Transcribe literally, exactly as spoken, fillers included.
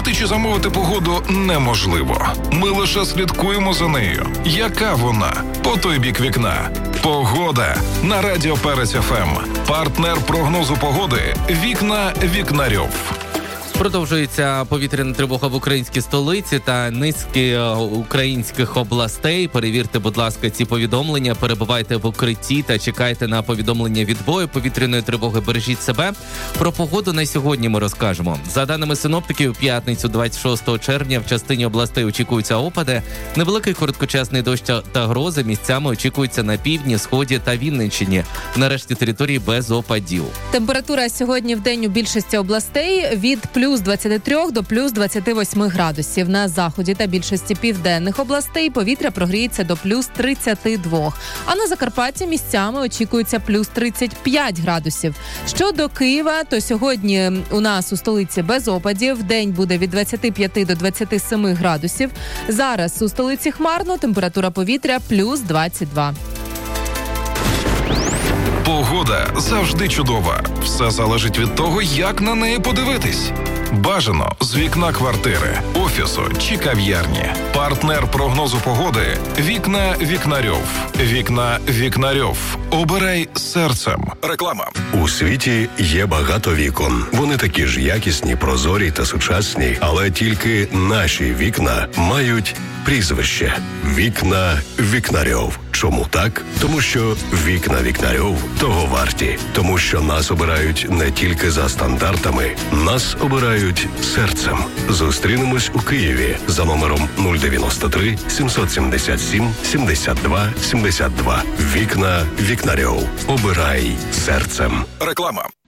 Знати чи замовити погоду неможливо. Ми лише слідкуємо за нею. Яка вона? По той бік вікна. Погода на Радіо Перець еф ем. Партнер прогнозу погоди «Вікна Вікнарьов». Продовжується повітряна тривога в українській столиці та низки українських областей. Перевірте, будь ласка, ці повідомлення, перебувайте в укритті та чекайте на повідомлення відбою повітряної тривоги. Бережіть себе. Про погоду на сьогодні ми розкажемо. За даними синоптиків, в п'ятницю двадцять шостого червня в частині областей очікуються опади. Невеликий короткочасний дощ та грози місцями очікуються на півдні, сході та Вінниччині. Нарешті території без опадів. Температура сьогодні в день у більшості областей від плюс плюс двадцять три до плюс двадцять вісім градусів. На заході та більшості південних областей повітря прогріється до плюс тридцять два. А на Закарпатті місцями очікується плюс тридцять п'ять градусів. Щодо Києва, то сьогодні у нас у столиці без опадів. День буде від двадцять п'ять до двадцять сім градусів. Зараз у столиці хмарно, температура повітря плюс двадцять два. Погода завжди чудова. Все залежить від того, як на неї подивитись. Бажано з вікна квартири, офісу чи кав'ярні. Партнер прогнозу погоди «Вікна Вікнарьов». «Вікна Вікнарьов». Обирай серцем. Реклама. У світі є багато вікон. Вони такі ж якісні, прозорі та сучасні. Але тільки наші вікна мають прізвище «Вікна Вікнарьов». Чому так? Тому що вікна Вікнарьов того варті. Тому що нас обирають не тільки за стандартами, нас обирають серцем. Зустрінемось у Києві за номером нуль дев'яносто три сімсот сімдесят сім сімдесят два сімдесят два. Вікна Вікнарьов. Обирай серцем. Реклама.